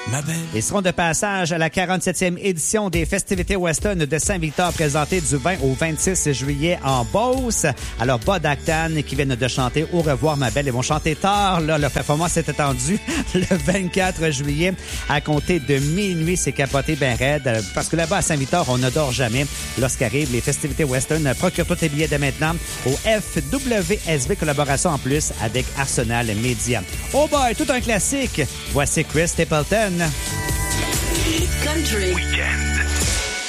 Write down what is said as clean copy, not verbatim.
ma belle. Ils seront de passage à la 47e édition des festivités western de Saint-Victor présentées du 20 au 26 juillet en Beauce. Alors, Bud Actan qui viennent de chanter Au revoir ma belle. Ils vont chanter tard. Là, leur performance s'est étendue le 24 juillet à compter de minuit. C'est capoté ben raide parce que là-bas à Saint-Victor, on ne dort jamais. Lorsqu'arrivent les festivités western, procure tous tes billets dès maintenant au FWSB, collaboration en plus avec Arsenal Media. Oh boy, tout un classique. Voici Chris Stapleton. Country Weekend.